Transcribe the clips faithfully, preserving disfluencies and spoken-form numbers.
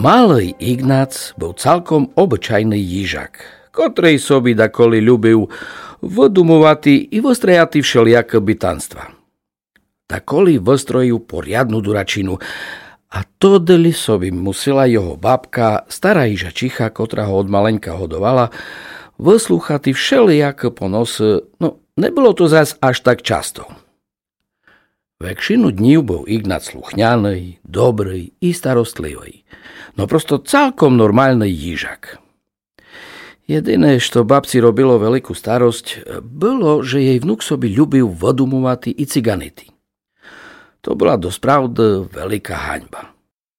Malý Ignác bol celkom obyčajný jížak, ktorý sobi dakoli ľubil vodumovati i vostrejati všelijaké bytanstva. Dakoli vostroju poriadnu duračinu, a to deli sobi musela jeho babka, stará jížačicha, ktorá ho od maleňka hodovala, vyslúchati všelijaké ponosy, no nebolo to zas až tak často. Väčšinu dní bol Ignác sluchňaný, dobrý i starostlivý. No prosto celkom normálny jížak. Jediné, čo babci robilo veľkú starosť, bolo, že jej vnuk sobi ľubil vodumovati i ciganity. To bola dospravd veľká haňba.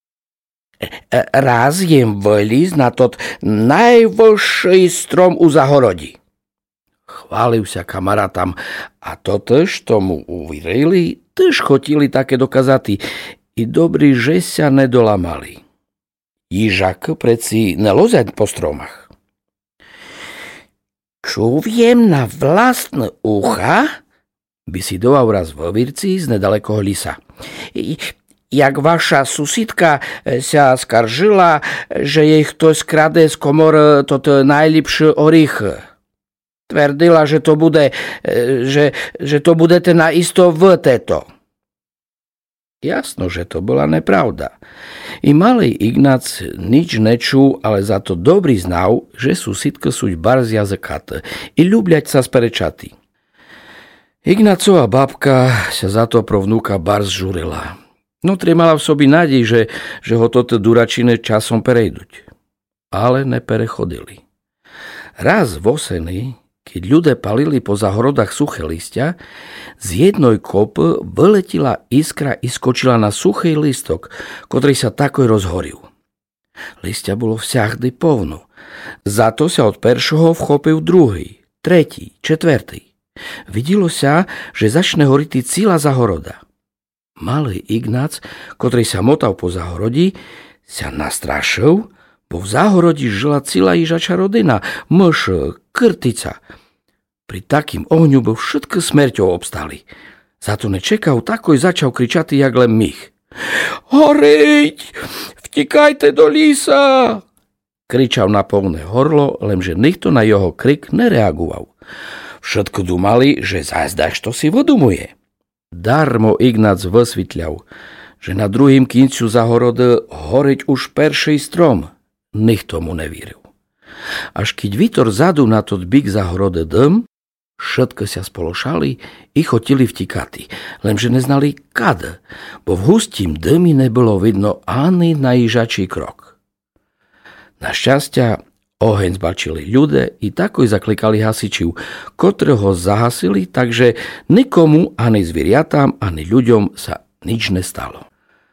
Raz jem vylíz na tot najvyšší strom u zahorodí. Chválil sa kamarátam a totež tomu uverili, tež chotili také dokazaty i dobrý, že sa nedolamali. Jížak preci nelozať po stromach. Čuviem na vlastné ucha, by si doval raz vo Virci z nedalekoho lisa. Jak vaša susidka sa skaržila, že jej ktoś skrade z komor tot najlepšie orichy. Tvrdila, že to bude, že, že to budete naisto v této. Jasno, že to bola nepravda. I malý Ignác nič nečul, ale za to dobrý znal, že susidka suť barz jazykate i ľubľať sa sperečaty. Ignácova babka sa za to pro vnúka barz žurila. No trimala v sobi nádej, že, že ho toto duračine časom perejduť. Ale neperechodili. Raz v oseni, keď ľudia palili po záhorodách suché listia, z jednej kopy vyletila iskra i skočila na suchý listok, ktorý sa takoj rozhoril. Listia bolo vsiahdy povnu. Za to sa od peršoho vchopil druhý, tretí, četvrtý. Videlo sa, že začne horiť celá záhoroda. Malý Ignác, ktorý sa motal po záhorodí, sa nastrašil, bo v záhorodí žila celá jížača rodina, myš, krtica. Pri takým ohňu bol všetko smrťou obstali. Za to nečekal, takoj začal kričati jak len mych. Horiť! Vtikajte do lísa! Kričal na plné horlo, lenže nikto na jeho krik nereagoval. Všetko dumali, že zazdaš to si vodumuje. Darmo Ignác vysvetľal, že na druhým kincu záhorody horiť už perší strom. Nikto mu nevíril. Až keď Vitor zadu na tot bík záhorody dym, všetko sa spološali i chotili vtikati, lenže neznali kad, bo v hustím dymi nebolo vidno ani na jížačí krok. Našťastia oheň zbačili ľudia i takoj zaklikali hasičiv, ktoré ho zahasili, takže nikomu, ani zvieratám, ani ľuďom sa nič nestalo.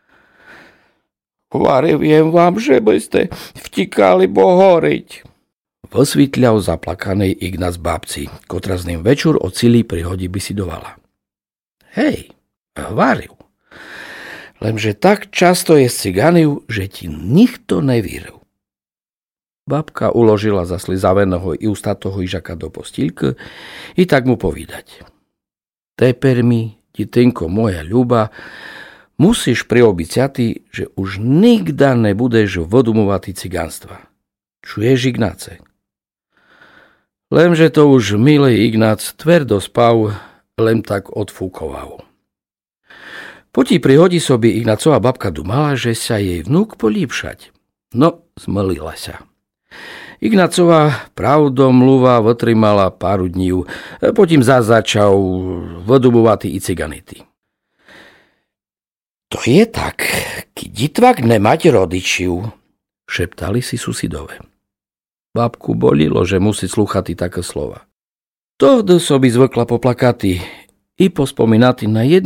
Vareviem vám, že by ste vtikali bohoriť, vysvetľal zaplakanej Ignác babci, ktorá z ním večer o celý príhodi bisidovala. Hej, varil. Lenže tak často je ciganiu, že ti nikto nevíril. Babka uložila zaslízaveného i ustatoho jížaka do postýlky i tak mu povídať. Teper mi, titynko moja ľuba, musíš priobiciati, že už nikda nebudeš vodumovati ciganstva. Čuješ, Ignáce? Lenže to už milý Ignác tvrdo spal, len tak odfúkoval. Po tí prihodi sobi Ignácova babka dumala, že sa jej vnúk polípšať. No, zmlila sa. Ignácova pravdomluva vytrimala pár dní, potom zás začal vodumovati i ciganity. To je tak, keď ditvak nemať rodičiu, šeptali si susidové. Babku bolilo, že musí slúchati také slova. Tohdy sobi zvykla poplakati i pospomínati na jednu